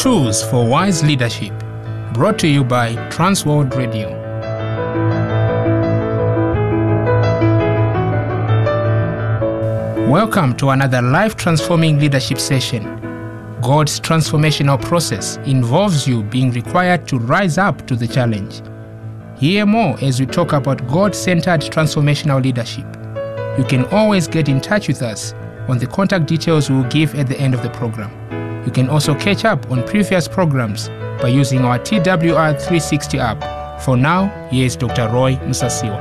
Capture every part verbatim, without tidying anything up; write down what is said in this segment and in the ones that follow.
Tools for Wise Leadership, brought to you by Transworld Radio. Welcome to another life-transforming leadership session. God's transformational process involves you being required to rise up to the challenge. Hear more as we talk about God-centered transformational leadership. You can always get in touch with us on the contact details we will give at the end of the program. You can also catch up on previous programs by using our T W R three sixty app. For now, here is Doctor Roy Musasiwa.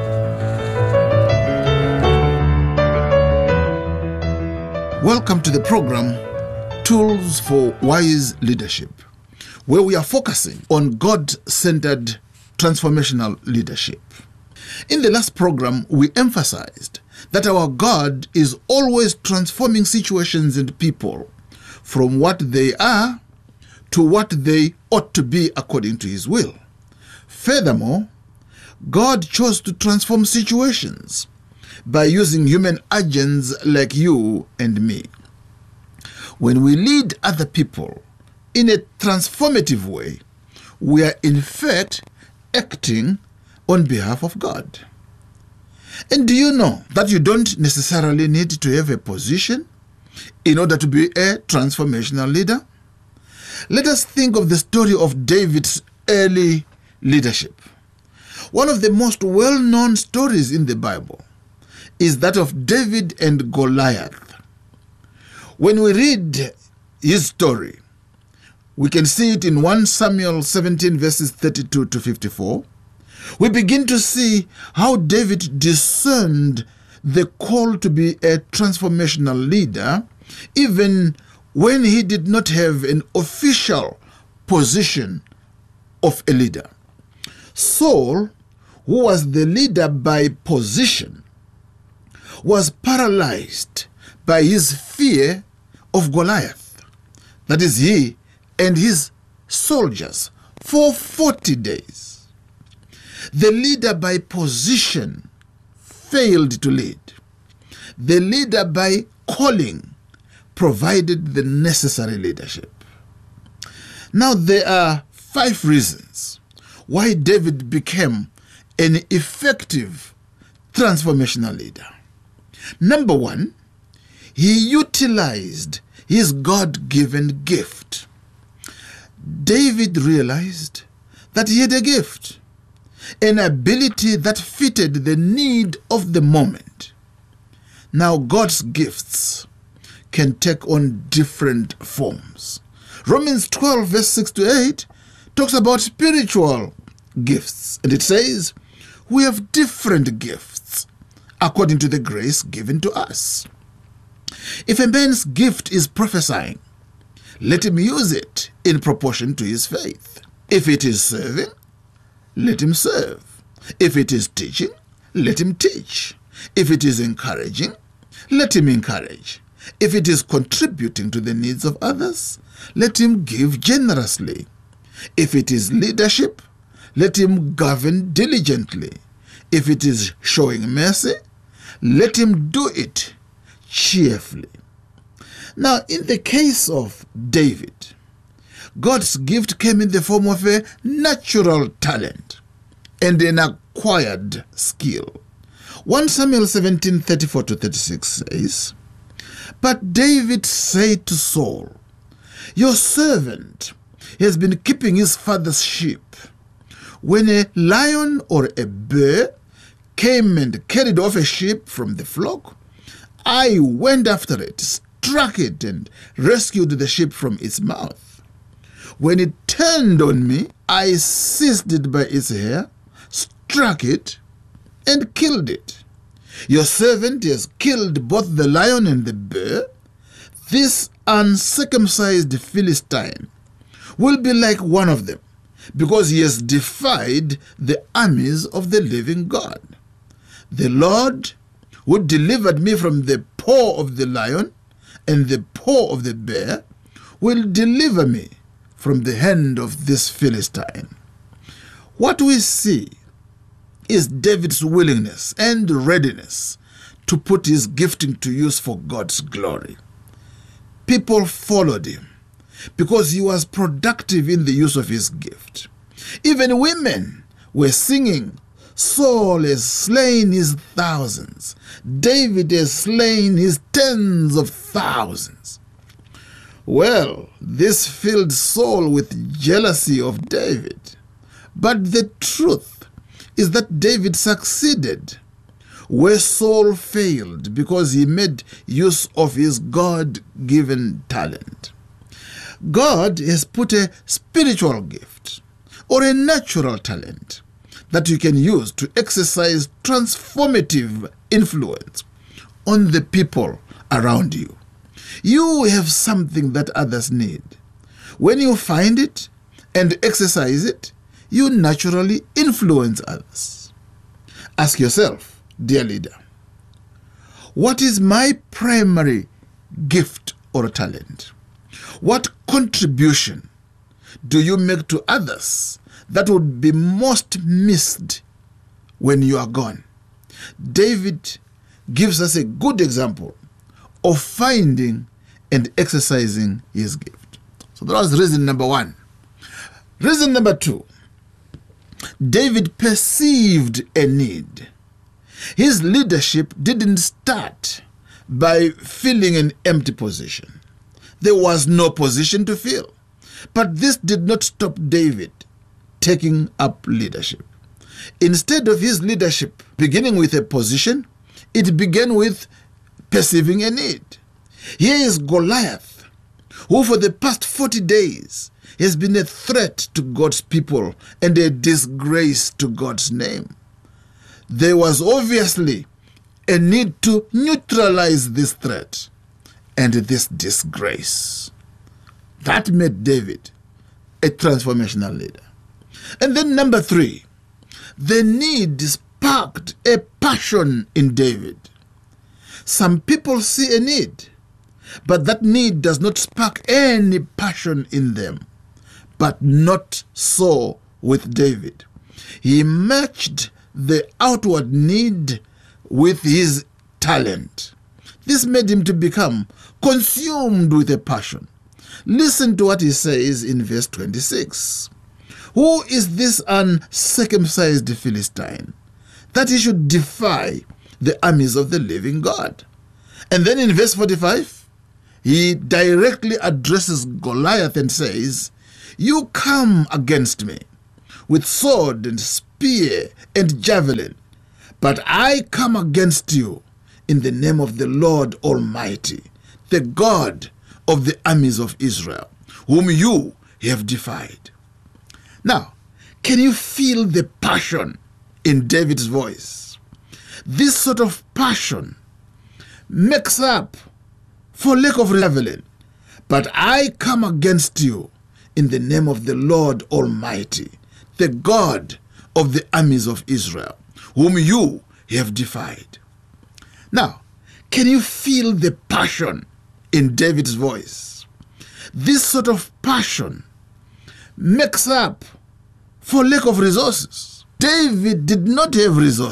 Welcome to the program Tools for Wise Leadership, where we are focusing on God-centered transformational leadership. In the last program, we emphasized that our God is always transforming situations and people from what they are to what they ought to be according to His will. Furthermore, God chose to transform situations by using human agents like you and me. When we lead other people in a transformative way, we are in fact acting on behalf of God. And do you know that you don't necessarily need to have a position in order to be a transformational leader? Let us think of the story of David's early leadership. One of the most well-known stories in the Bible is that of David and Goliath. When we read his story, we can see it in First Samuel seventeen verses thirty-two to fifty-four. We begin to see how David discerned the call to be a transformational leader, even when he did not have an official position of a leader. Saul, who was the leader by position, was paralyzed by his fear of Goliath. That is, he and his soldiers for forty days. The leader by position failed to lead. The leader by calling provided the necessary leadership. Now, there are five reasons why David became an effective transformational leader. Number one, he utilized his God-given gift. David realized that he had a gift, an ability that fitted the need of the moment. Now, God's gifts can take on different forms. Romans twelve verse six to eight talks about spiritual gifts, and it says, we have different gifts according to the grace given to us. If a man's gift is prophesying, let him use it in proportion to his faith. If it is serving, let him serve. If it is teaching, let him teach. If it is encouraging, let him encourage. If it is contributing to the needs of others, let him give generously. If it is leadership, let him govern diligently. If it is showing mercy, let him do it cheerfully. Now, in the case of David, God's gift came in the form of a natural talent and an acquired skill. First Samuel seventeen thirty-four to thirty-six says, but David said to Saul, your servant has been keeping his father's sheep. When a lion or a bear came and carried off a sheep from the flock, I went after it, struck it, and rescued the sheep from its mouth. When it turned on me, I seized it by its hair, struck it, and killed it. Your servant has killed both the lion and the bear. This uncircumcised Philistine will be like one of them, because he has defied the armies of the living God. The Lord, who delivered me from the paw of the lion and the paw of the bear, will deliver me from the hand of this Philistine. What we see is David's willingness and readiness to put his gifting to use for God's glory. People followed him because he was productive in the use of his gift. Even women were singing, Saul has slain his thousands, David has slain his tens of thousands. Well, this filled Saul with jealousy of David. But the truth is that David succeeded where Saul failed because he made use of his God-given talent. God has put a spiritual gift or a natural talent that you can use to exercise transformative influence on the people around you. You have something that others need. When you find it and exercise it, you naturally influence others. Ask yourself, dear leader, what is my primary gift or talent? What contribution do you make to others that would be most missed when you are gone? David gives us a good example of finding and exercising his gift. So that was reason number one. Reason number two, David perceived a need. His leadership didn't start by filling an empty position. There was no position to fill. But this did not stop David taking up leadership. Instead of his leadership beginning with a position, it began with perceiving a need. Here is Goliath, who for the past forty days has been a threat to God's people and a disgrace to God's name. There was obviously a need to neutralize this threat and this disgrace. That made David a transformational leader. And then number three, the need sparked a passion in David. Some people see a need, but that need does not spark any passion in them. But not so with David. He matched the outward need with his talent. This made him to become consumed with a passion. Listen to what he says in verse twenty-six. Who is this uncircumcised Philistine, that he should defy the armies of the living God? And then in verse forty-five, he directly addresses Goliath and says, you come against me with sword and spear and javelin, but I come against you in the name of the Lord Almighty, the God of the armies of Israel, whom you have defied. Now, can you feel the passion in David's voice? This sort of passion makes up for lack of javelin, but I come against you in the name of the Lord Almighty, the God of the armies of Israel, whom you have defied. Now, can you feel the passion in David's voice? This sort of passion makes up for lack of resources. David did not have resources.